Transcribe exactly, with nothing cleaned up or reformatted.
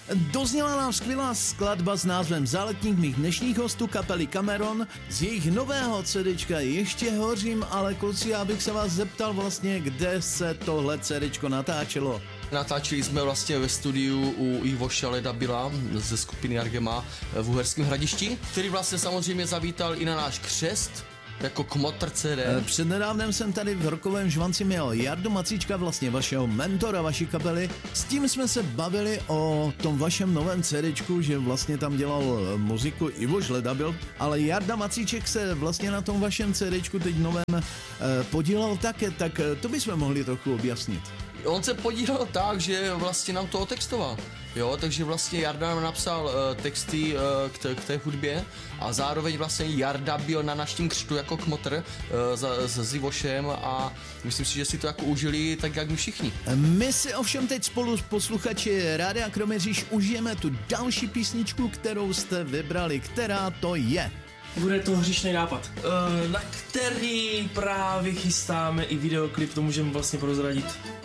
Dozněla nám skvělá skladba s názvem Záletník mých dnešních hostů kapely Cameron. Z jejich nového CDčka Ještě hořím, ale kluci, já bych se vás zeptal vlastně, kde se tohle CDčko natáčelo. Natáčeli jsme vlastně ve studiu u Ivoše Ledabila ze skupiny Argema v Uherském Hradišti, který vlastně samozřejmě zavítal i na náš křest, jako kmotr C D. Přednedávnem jsem tady v Rokovém žvanci měl Jardu Macíčka, vlastně vašeho mentora, vaší kapely. S tím jsme se bavili o tom vašem novém CDčku, že vlastně tam dělal muziku Ivoš Ledabil, ale Jarda Macíček se vlastně na tom vašem CDčku teď novém eh, podílel také, tak to bychom mohli trochu objasnit. On se podílel tak, že vlastně nám to otextoval. Jo, takže vlastně Jarda nám napsal uh, texty uh, k, t- k té hudbě a zároveň vlastně Jarda byl na naším křtu jako kmotr uh, za, s Ivošem a myslím si, že si to jako užili tak, jak my všichni. My si ovšem teď spolu s posluchači Rádia Kroměříž užijeme tu další písničku, kterou jste vybrali. Která to je? Bude to Hříšný nápad, uh, na který právě chystáme i videoklip, to můžeme vlastně prozradit.